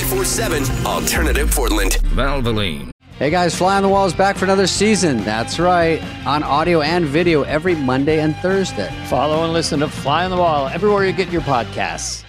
94.7 Alternative Portland. Valvoline. Hey guys, Fly on the Wall is back for another season. That's right, on audio and video every Monday and Thursday. Follow and listen to Fly on the Wall everywhere you get your podcasts.